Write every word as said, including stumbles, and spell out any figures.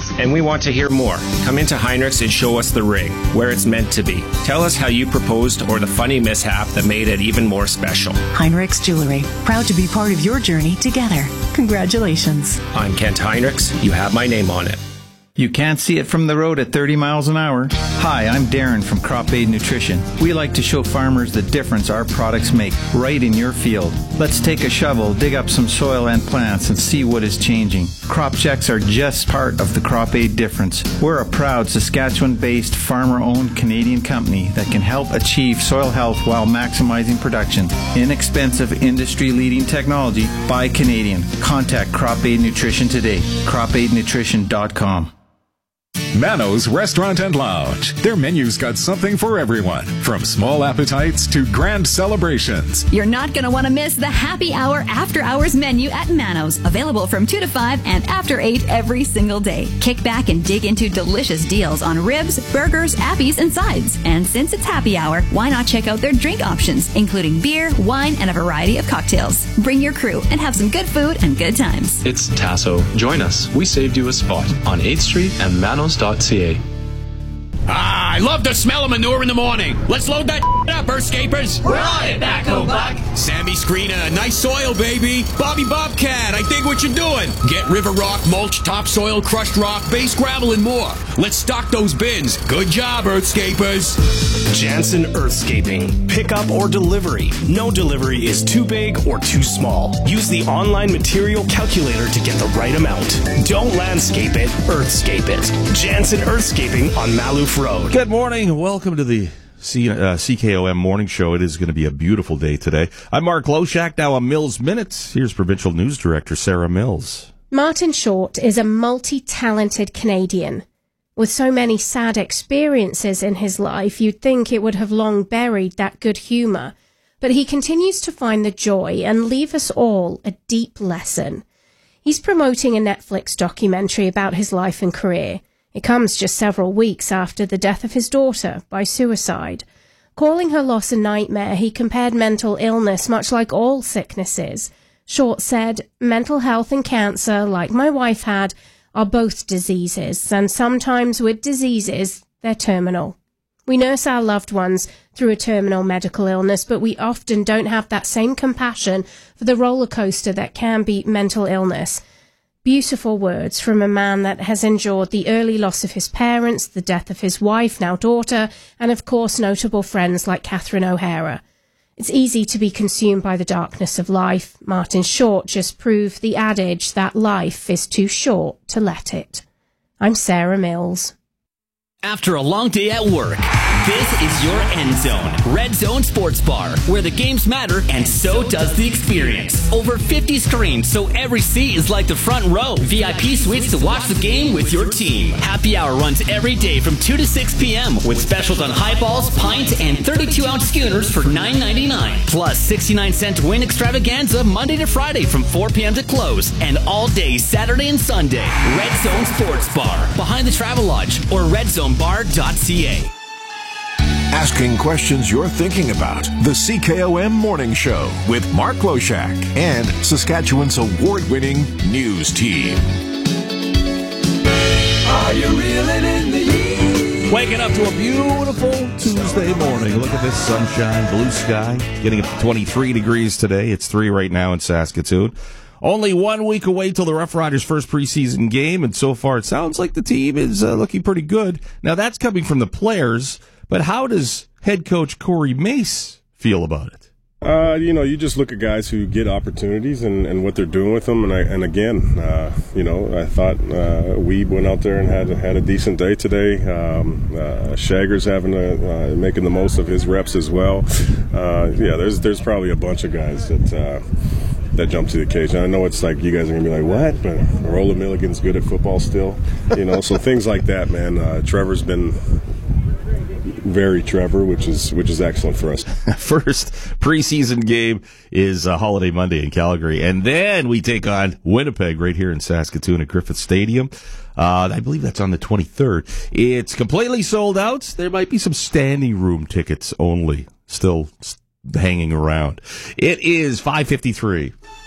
and we want to hear more. Come into Heinrichs and show us the ring, where it's meant to be. Tell us how you proposed or the funny mishap that made it even more special. Heinrichs Jewelry, proud to be part of your journey together. Congratulations. I'm Kent Heinrichs. You have my name on it. You can't see it from the road at thirty miles an hour. Hi, I'm Darren from Crop Aid Nutrition. We like to show farmers the difference our products make right in your field. Let's take a shovel, dig up some soil and plants, and see what is changing. Crop checks are just part of the Crop Aid difference. We're a proud Saskatchewan-based, farmer-owned Canadian company that can help achieve soil health while maximizing production. Inexpensive, industry-leading technology by Canadian. Contact Crop Aid Nutrition today. crop aid nutrition dot com. Mano's Restaurant and Lounge. Their menu's got something for everyone, from small appetites to grand celebrations. You're not going to want to miss the happy hour after hours menu at Mano's, available from two to five and after eight every single day. Kick back and dig into delicious deals on ribs, burgers, appies, and sides. And since it's happy hour, why not check out their drink options, including beer, wine, and a variety of cocktails. Bring your crew and have some good food and good times. It's Tasso. Join us. We saved you a spot on eighth street and manos dot c a. Ah, I love the smell of manure in the morning. Let's load that up, Earthscapers. We're on it, Backhoe Buck. Sammy Screener, nice soil, baby. Bobby Bobcat, I think what you're doing. Get river rock, mulch, topsoil, crushed rock, base gravel, and more. Let's stock those bins. Good job, Earthscapers. Jansen Earthscaping. Pickup or delivery. No delivery is too big or too small. Use the online material calculator to get the right amount. Don't landscape it, Earthscape it. Jansen Earthscaping on Maloof Road. Good morning. Welcome to the C, uh, C K O M Morning Show. It is going to be a beautiful day today. I'm Mark Loshak, now on Mills Minutes. Here's Provincial News Director Sarah Mills. Martin Short is a multi-talented Canadian. With so many sad experiences in his life, you'd think it would have long buried that good humour. But he continues to find the joy and leave us all a deep lesson. He's promoting a Netflix documentary about his life and career. It comes just several weeks after the death of his daughter by suicide. Calling her loss a nightmare, he compared mental illness much like all sicknesses. Short said, "Mental health and cancer, like my wife had, are both diseases, and sometimes with diseases, they're terminal. We nurse our loved ones through a terminal medical illness, but we often don't have that same compassion for the roller coaster that can be mental illness." Beautiful words from a man that has endured the early loss of his parents, the death of his wife, now daughter, and of course notable friends like Catherine O'Hara. It's easy to be consumed by the darkness of life. Martin Short just proved the adage that life is too short to let it. I'm Sarah Mills. After a long day at work, this is your end zone. Red Zone Sports Bar, where the games matter and so does the experience. Over fifty screens, so every seat is like the front row. V I P suites to watch the game with your team. Happy hour runs every day from two to six p.m. with specials on highballs, pints, and thirty-two ounce schooners for nine ninety-nine. Plus sixty-nine cent win extravaganza Monday to Friday from four p.m. to close. And all day Saturday and Sunday. Red Zone Sports Bar, behind the Travel Lodge or red zone bar dot c a. Asking questions you're thinking about. The C K O M Morning Show with Mark Loshak and Saskatchewan's award-winning news team. Are you reeling in the year? Waking up to a beautiful Tuesday morning. Look at this sunshine, blue sky. Getting up to twenty-three degrees today. It's three right now in Saskatoon. Only one week away till the Rough Riders' first preseason game, and so far it sounds like the team is uh, looking pretty good. Now, that's coming from the players, but how does head coach Corey Mace feel about it? Uh, you know, you just look at guys who get opportunities and, and what they're doing with them. And I, and again, uh, you know, I thought uh, Weeb went out there and had had a decent day today. Um, uh, Shagger's having a, uh, making the most of his reps as well. Uh, yeah, there's there's probably a bunch of guys that uh, that jump to the occasion. I know it's like you guys are gonna be like, what? But Roland Milligan's good at football still, you know. So things like that, man. Uh, Trevor's been very Trevor, which is which is excellent for us. First preseason game is uh, Holiday Monday in Calgary, and then we take on Winnipeg right here in Saskatoon at Griffith Stadium. Uh, I believe that's on the twenty-third. It's completely sold out. There might be some standing room tickets only still hanging around. It is five fifty-three.